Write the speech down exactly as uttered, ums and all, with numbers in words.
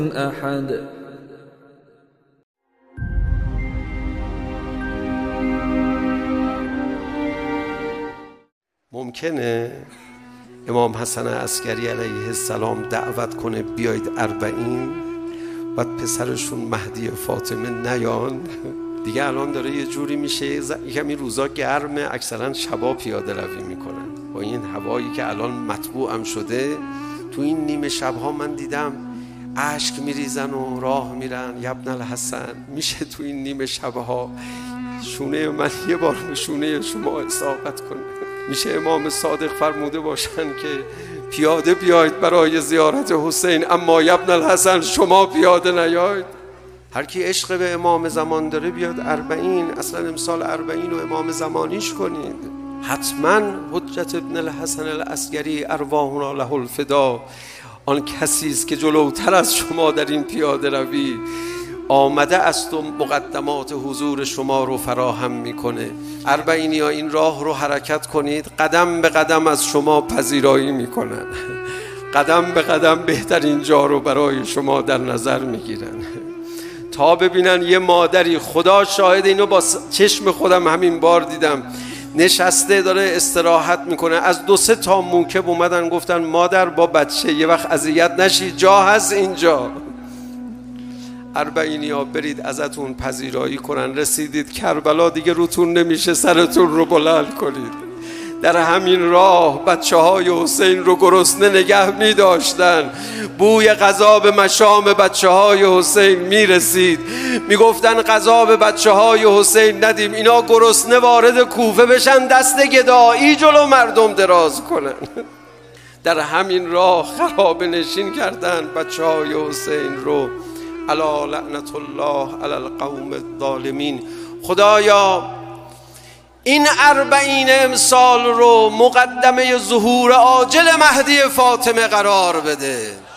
أحد. ممکنه امام حسن عسکری علیه السلام دعوت کنه بیایید اربعین، بعد پسرشون مهدی فاطمه نیان؟ دیگه الان داره یه جوری میشه، یکم این روزا گرمه، اکثرا شبا پیاده روی میکنن با این هوایی که الان مطبوع هم شده. تو این نیمه شبها من دیدم اشک میریزن و راه میرن. یبن الحسن، میشه تو این نیمه شبها شونه من یه بار به شونه شما اصابت کنه؟ میشه امام صادق فرموده باشن که پیاده بیاید برای زیارت حسین، اما یبن الحسن شما پیاده نیاید؟ هر کی عشق به امام زمان داره بیاد اربعین، اصلا امسال اربعین و امام زمانیش کنید. حتما حجت ابن الحسن العسکری ارواحنا له الفدا آن کسی است که جلوتر از شما در این پیاده روی آمده است و مقدمات حضور شما رو فراهم میکنه. اربعینی ها این راه رو حرکت کنید، قدم به قدم از شما پذیرایی میکنن، قدم به قدم بهترین جا رو برای شما در نظر میگیرن تا ببینن یه مادری، خدا شاهد اینو با چشم خودم همین بار دیدم، نشسته داره استراحت میکنه، از دو سه تا موکب اومدن گفتن مادر با بچه یه وقت اذیت نشی، جا هست اینجا. اربعینی ها برید ازتون پذیرایی کنن، رسیدید کربلا دیگه روتون نمیشه سرتون رو بلند کنید. در همین راه بچه های حسین رو گرسنه نگه می داشتن، بوی غذا به مشام بچه های حسین می رسید، می گفتن غذا به بچه های حسین ندیم، اینا گرسنه وارد کوفه بشن دست گدایی جلو مردم دراز کنن. در همین راه خرابه نشین کردن بچه های حسین رو. الا لعنت الله علی القوم الظالمین. خدایا این اربعین امسال رو مقدمه ظهور عاجل مهدی فاطمه قرار بده.